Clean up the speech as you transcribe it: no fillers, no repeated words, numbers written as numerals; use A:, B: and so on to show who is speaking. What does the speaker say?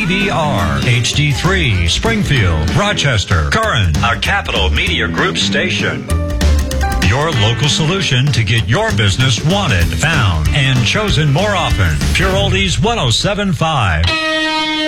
A: KBR, HD3, Springfield, Rochester, Curran, a Capital Media Group station. Your local solution to get your business wanted, found, and chosen more often. Pure Oldies 107.5.